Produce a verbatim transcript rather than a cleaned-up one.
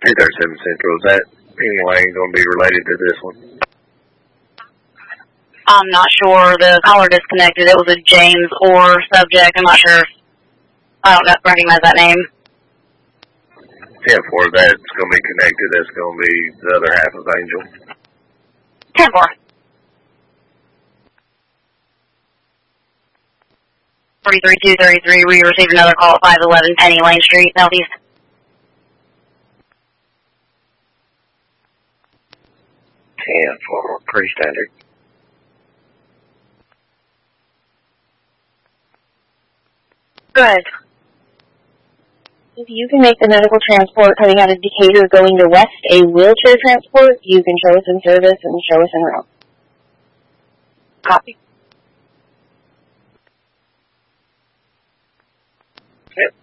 three thirty-seven Central. Is that anyway going to be related to this one? I'm not sure. The caller disconnected. It was a James Orr subject. I'm not sure. I don't recognize that name. ten four, that's going to be connected. That's going to be the other half of Angel. ten four. thirty-three two thirty-three, we received another call at five eleven Penny Lane Street, Southeast. ten four, pretty standard. Good. If you can make the medical transport coming out of Decatur going to West a wheelchair transport, you can show us in service and show us en route. Copy. Yep.